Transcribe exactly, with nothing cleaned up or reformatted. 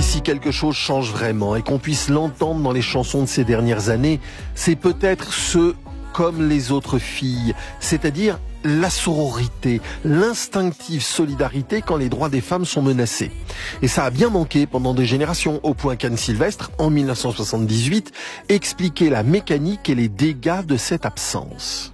si quelque chose change vraiment et qu'on puisse l'entendre dans les chansons de ces dernières années, c'est peut-être ce comme les autres filles, c'est-à-dire la sororité, l'instinctive solidarité quand les droits des femmes sont menacés. Et ça a bien manqué pendant des générations, au point qu'Anne Sylvestre, en mille neuf cent soixante-dix-huit, expliquait la mécanique et les dégâts de cette absence.